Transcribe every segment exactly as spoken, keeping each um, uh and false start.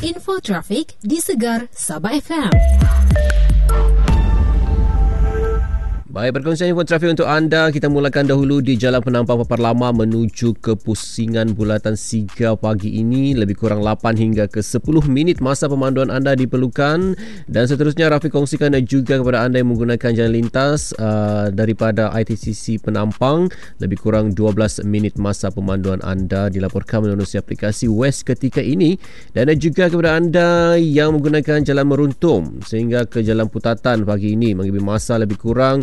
Info trafik di Segar Sabah F M. Baik, perkongsian info trafik untuk anda. Kita mulakan dahulu di Jalan Penampang Papar Lama menuju ke Pusingan Bulatan Sigar pagi ini. Lebih kurang lapan hingga ke sepuluh minit masa pemanduan anda diperlukan. Dan seterusnya, Rafiq kongsikan juga kepada anda yang menggunakan jalan lintas uh, daripada I T C C Penampang. Lebih kurang dua belas minit masa pemanduan anda dilaporkan melalui aplikasi West ketika ini. Dan juga kepada anda yang menggunakan jalan Meruntum sehingga ke Jalan Putatan pagi ini mengambil masa lebih kurang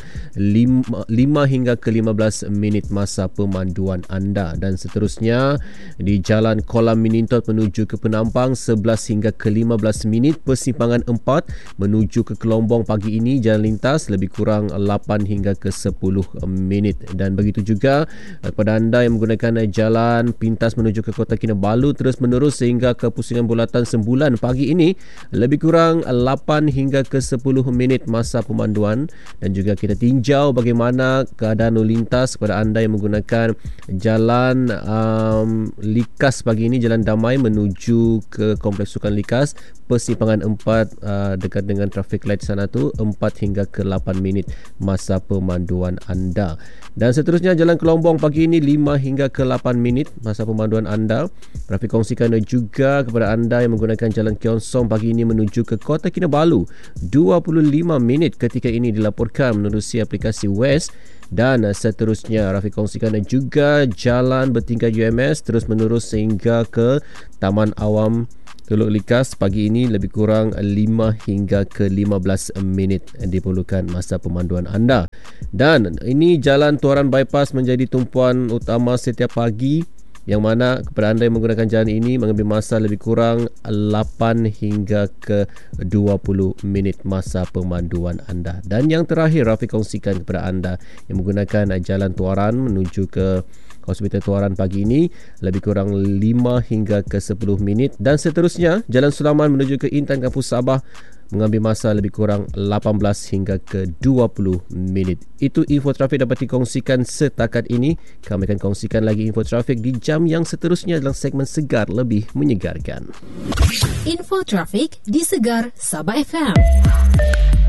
lima hingga ke lima belas minit masa pemanduan anda. Dan seterusnya di Jalan Kolam Minintot menuju ke Penampang sebelas hingga ke lima belas minit. Persimpangan empat menuju ke Kelombong pagi ini jalan lintas lebih kurang lapan hingga ke sepuluh minit. Dan begitu juga kepada anda yang menggunakan jalan pintas menuju ke Kota Kinabalu terus menerus sehingga ke Pusingan Bulatan Sembulan pagi ini lebih kurang lapan hingga ke sepuluh minit masa pemanduan. Dan juga kita tinjau bagaimana keadaan lalu lintas kepada anda yang menggunakan jalan um, Likas pagi ini, Jalan Damai menuju ke Kompleks Sukan Likas, persimpangan empat uh, dekat dengan traffic light sana tu empat hingga ke lapan minit masa pemanduan anda. Dan seterusnya Jalan Kelombong pagi ini lima hingga ke lapan minit masa pemanduan anda. Rafiq kongsikan juga kepada anda yang menggunakan Jalan Keonsong pagi ini menuju ke Kota Kinabalu dua puluh lima minit ketika ini dilaporkan menerusi aplikasi West. Dan seterusnya Rafiq kongsikan juga Jalan Bertingkah U M S terus menerus sehingga ke Taman Awam Teluk Likas pagi ini lebih kurang lima hingga ke lima belas minit diperlukan masa pemanduan anda. Dan ini Jalan Tuaran Bypass menjadi tumpuan utama setiap pagi, yang mana kepada anda yang menggunakan jalan ini mengambil masa lebih kurang lapan hingga ke dua puluh minit masa pemanduan anda. Dan yang terakhir Rafiq kongsikan kepada anda yang menggunakan Jalan Tuaran menuju ke Hospital Tuaran pagi ini lebih kurang lima hingga ke sepuluh minit. Dan seterusnya Jalan Sulaman menuju ke Intan Kampus Sabah mengambil masa lebih kurang lapan belas hingga ke dua puluh minit. Itu info trafik dapat dikongsikan setakat ini. Kami akan kongsikan lagi info trafik di jam yang seterusnya dalam segmen Segar Lebih Menyegarkan. Info trafik di Segar Sabah F M.